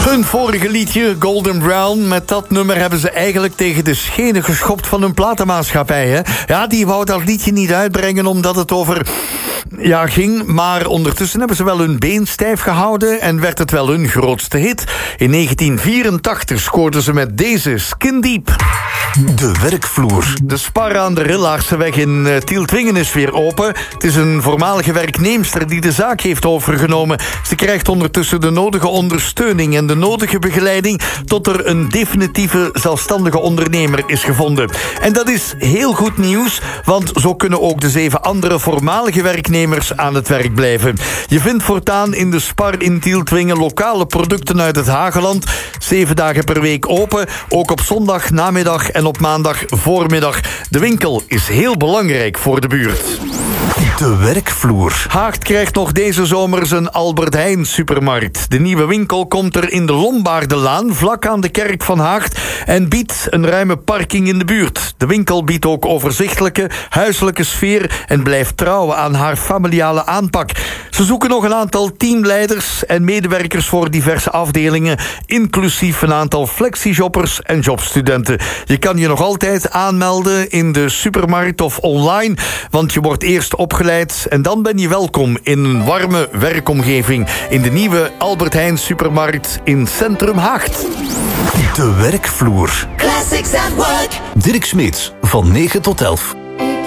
Hun vorige liedje, Golden Brown, met dat nummer hebben ze eigenlijk tegen de schenen geschopt van hun platenmaatschappij. Hè? Ja, die wou dat liedje niet uitbrengen omdat het over ging. Maar ondertussen hebben ze wel hun been stijf gehouden en werd het wel hun grootste hit. In 1984 scoorden ze met deze, Skin Deep. De werkvloer. De Spar aan de Rillaarseweg in Tieltwingen is weer open. Het is een voormalige werknemster die de zaak heeft overgenomen. Ze krijgt ondertussen de nodige ondersteuning en de nodige begeleiding tot er een definitieve zelfstandige ondernemer is gevonden. En dat is heel goed nieuws, want zo kunnen ook de 7 andere voormalige werknemers aan het werk blijven. Je vindt voortaan in de Spar in Tieltwingen lokale producten uit het Hageland. 7 dagen per week open, ook op zondag, namiddag en op maandag voormiddag. De winkel is heel belangrijk voor de buurt. De werkvloer. Haagt krijgt nog deze zomer zijn Albert Heijn supermarkt. De nieuwe winkel komt er in de Lombaardenlaan, vlak aan de kerk van Haagt, en biedt een ruime parking in de buurt. De winkel biedt ook overzichtelijke, huiselijke sfeer en blijft trouw aan haar familiale aanpak. Ze zoeken nog een aantal teamleiders en medewerkers voor diverse afdelingen, inclusief een aantal flexishoppers en jobstudenten. Je kan je nog altijd aanmelden in de supermarkt of online, want je wordt eerst opgeleid en dan ben je welkom in een warme werkomgeving in de nieuwe Albert Heijn supermarkt in Centrum Haagt. De werkvloer. Classics at Work. Dirk Smits, van 9 tot 11.